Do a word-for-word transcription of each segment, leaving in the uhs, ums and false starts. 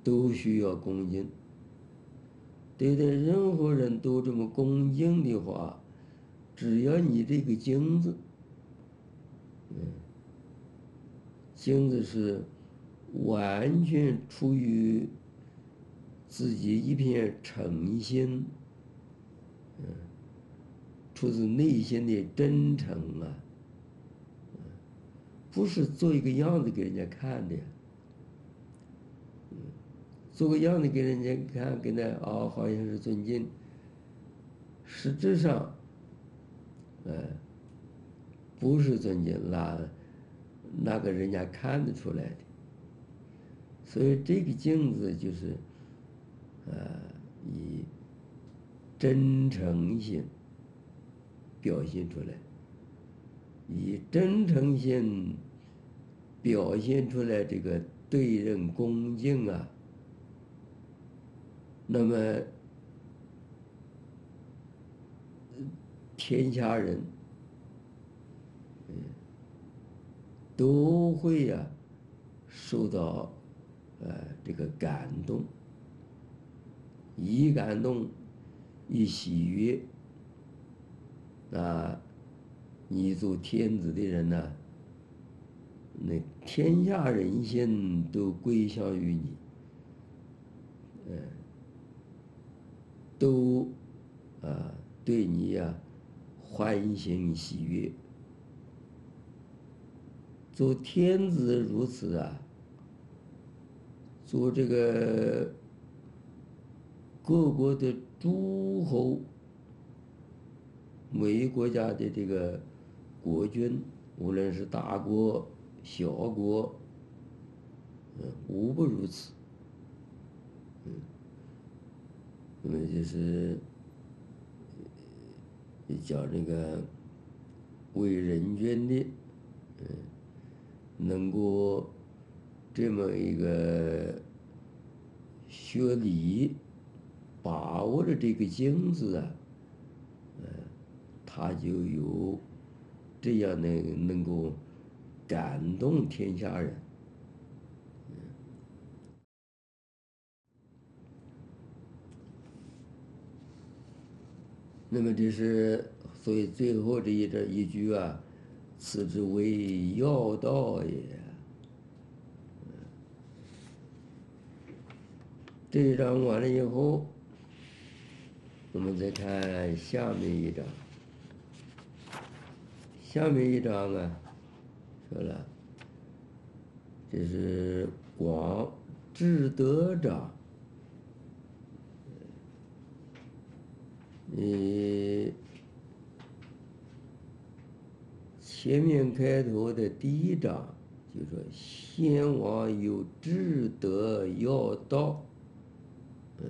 都需要恭敬。对待任何人都这么恭敬的话，只要你这个镜子，嗯，镜子是完全出于自己一片诚心，嗯，出自内心的真诚啊，嗯，不是做一个样子给人家看的，嗯，做个样子给人家看，给那啊好像是尊敬，实质上，呃，不是尊敬，那那个人家看得出来的。所以这个镜子就是，呃，以真诚心表现出来，以真诚心表现出来这个对人恭敬啊，那么天下人，嗯，都会呀、啊、受到呃这个感动，一感动，一喜悦，那你做天子的人呢，那天下人心都归向于你，嗯，都啊对你呀、欢欣喜悦。做天子如此啊，做这个各国的诸侯，每一国家的这个国君，无论是大国、小国，嗯，无不如此。嗯，那么就是讲这个为人君的，嗯，能够这么一个学理，把握了这个经字啊，嗯，他就有这样的能够感动天下人。那么这是所以最后这一这一句啊，此之为要道也。这一章完了以后，我们再看下面一章。下面一章啊，说了，这是广智德章。你前面开头的第一章就说先王有智德要道，嗯，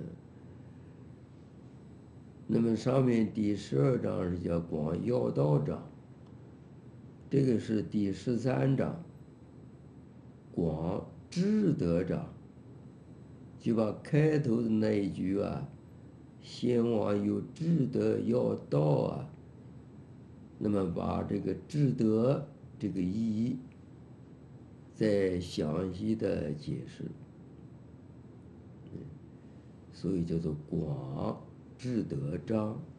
那么上面第十二章是叫广要道章，这个是第十三章广智德章，就把开头的那一句啊，先王有智德要道啊，那么把这个智德这个意义再详细的解释，嗯，所以叫做广智德章。